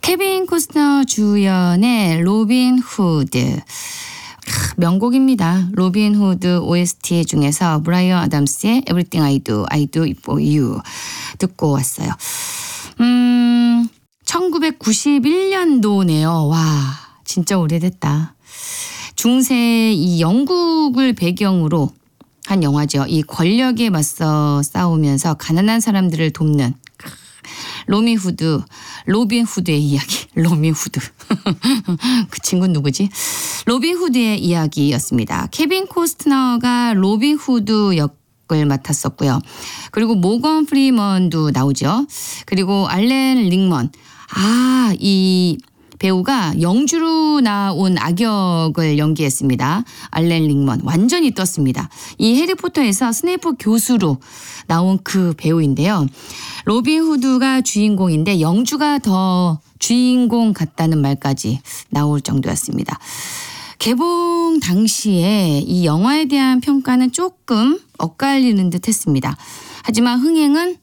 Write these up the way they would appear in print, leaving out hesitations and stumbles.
케빈 코스너 주연의 로빈 후드. 명곡입니다. 로빈 후드 OST 중에서 브라이언 아담스의 Everything I Do It For You 듣고 왔어요. 1991년도네요. 와, 진짜 오래됐다. 중세 이 영국을 배경으로 한 영화죠. 이 권력에 맞서 싸우면서 가난한 사람들을 돕는 로빈 후드의 이야기. 로빈 후드. 그 친구는 누구지? 로빈 후드의 이야기였습니다. 케빈 코스트너가 로빈 후드 역을 맡았었고요. 그리고 모건 프리먼도 나오죠. 그리고 알렌 링먼. 이 배우가 영주로 나온 악역을 연기했습니다. 알렌 링먼 완전히 떴습니다. 이 해리포터에서 스네이프 교수로 나온 그 배우인데요. 로빈 후드가 주인공인데 영주가 더 주인공 같다는 말까지 나올 정도였습니다. 개봉 당시에 이 영화에 대한 평가는 조금 엇갈리는 듯 했습니다. 하지만 흥행은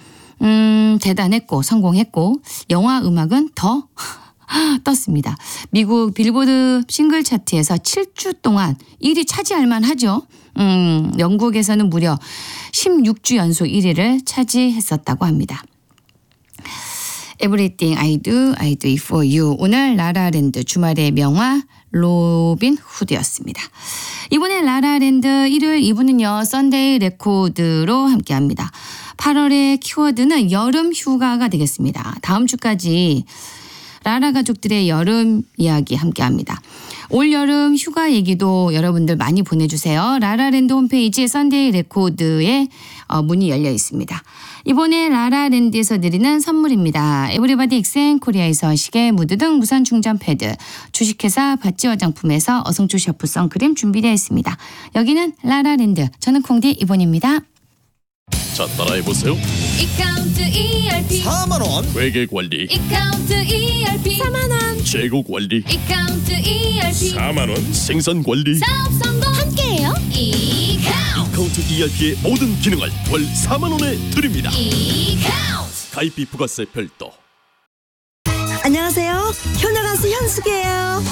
대단했고 성공했고 영화 음악은 더 떴습니다. 미국 빌보드 싱글 차트에서 7주 동안 1위 차지할 만하죠. 영국에서는 무려 16주 연속 1위를 차지했었다고 합니다. Everything I Do It For You. 오늘 라라랜드 주말의 명화 로빈 후드였습니다. 이번에 라라랜드 일요일 2부는요. 썬데이 레코드로 함께합니다. 8월의 키워드는 여름 휴가가 되겠습니다. 다음 주까지 라라 가족들의 여름 이야기 함께합니다. 올 여름 휴가 얘기도 여러분들 많이 보내주세요. 라라랜드 홈페이지 썬데이 레코드에 문이 열려 있습니다. 이번에 라라랜드에서 드리는 선물입니다. 에브리바디 엑센코리아에서 시계, 무드 등 무선 충전 패드, 주식회사 바찌 화장품에서 어성초 샤프 선크림 준비되어 있습니다. 여기는 라라랜드. 저는 콩디 이본입니다. 자, 따라해보세요. 이카운트 ERP 4만원 회계관리, 이카운트 ERP 4만원 재고관리, 이카운트 ERP 4만원 생산관리. 사업 성공 함께해요. 이카운트 ERP의 모든 기능을 월 4만원에 드립니다. 이카운트 가입비 부가세 별도. 안녕하세요. 효녀 가수 현숙이에요.